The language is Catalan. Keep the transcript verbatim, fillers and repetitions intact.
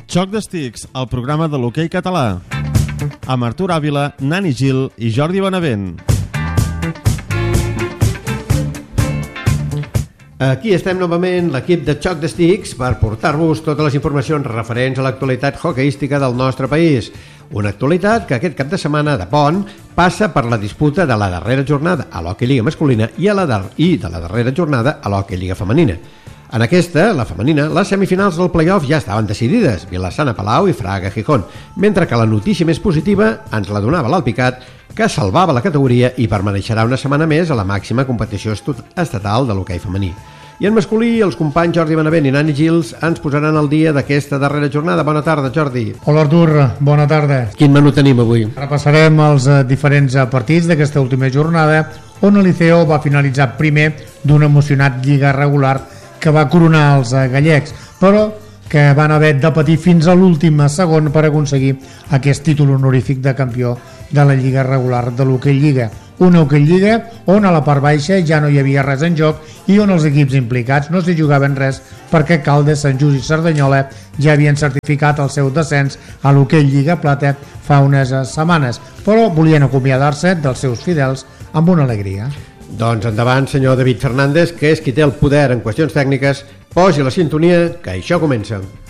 Xoc d'Estics, el programa de l'hoquei català. Amb Artur Àvila, Nani Gil i Jordi Benavent. Aquí estem novament, l'equip de Xoc d'Estics, per portar-vos totes les informacions referents a l'actualitat hoqueística del nostre país. Una actualitat que aquest cap de setmana de pont passa per la disputa de la darrera jornada a l'Hockey Lliga masculina i, a la dar i de la darrera jornada a l'Hockey Lliga femenina. En aquesta, la femenina, les semifinals del play-off ja estaven decidides, Vilassana Palau i Fraga Gijón, mentre que la notícia més positiva ens la donava l'Alpicat, que salvava la categoria i permaneixerà una setmana més a la màxima competició estatal de l'hoquei femení. I en masculí, els companys Jordi Benavent i Nani Gils ens posaran al dia d'aquesta darrera jornada. Bona tarda, Jordi. Hola, Artur. Bona tarda. Quin menú tenim avui? Repassarem els eh, diferents partits d'aquesta última jornada, on el Liceo va finalitzar primer d'una emocionat lliga regular que va coronar els eh, gallecs, però que van haver de patir fins a l'últim segon per aconseguir aquest títol honorífic de campió de la lliga regular de l'Hockey Lliga. Una Hockey Lliga on a la part baixa ja no hi havia res en joc i on els equips implicats no s'hi jugaven res perquè Caldes, Sant Just i Cerdanyola ja havien certificat el seu descens a l'Hockey Lliga Plata fa unes setmanes, però volien acomiadar-se dels seus fidels amb una alegria. Doncs endavant, senyor David Fernández, que és qui té el poder en qüestions tècniques. Posi la sintonia, que això comença.